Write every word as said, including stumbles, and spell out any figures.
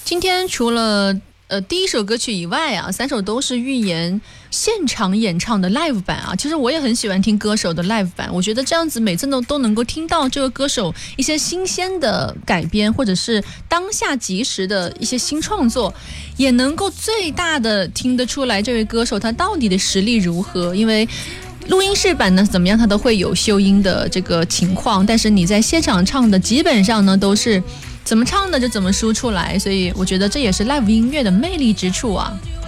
今天除了呃第一首歌曲以外啊，三首都是预言现场演唱的 live 版啊。其实我也很喜欢听歌手的 live 版，我觉得这样子每次都都能够听到这个歌手一些新鲜的改编，或者是当下即时的一些新创作，也能够最大的听得出来这位歌手他到底的实力如何。因为录音室版呢怎么样它都会有修音的这个情况，但是你在现场唱的基本上呢都是怎么唱的就怎么输出来，所以我觉得这也是 live 音乐的魅力之处啊。